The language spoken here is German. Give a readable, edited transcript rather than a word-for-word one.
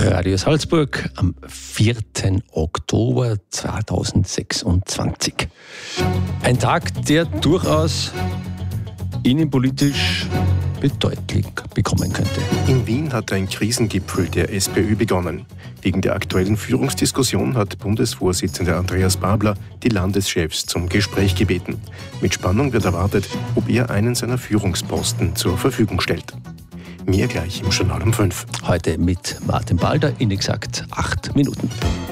Radio Salzburg am 4. Oktober 2026. Ein Tag, der durchaus innenpolitisch Bedeutung bekommen könnte. In Wien hat ein Krisengipfel der SPÖ begonnen. Wegen der aktuellen Führungsdiskussion hat Bundesvorsitzender Andreas Babler die Landeschefs zum Gespräch gebeten. Mit Spannung wird erwartet, ob er einen seiner Führungsposten zur Verfügung stellt. Mehr gleich im Journal um 5. Heute mit Martin Balder in exakt 8 Minuten.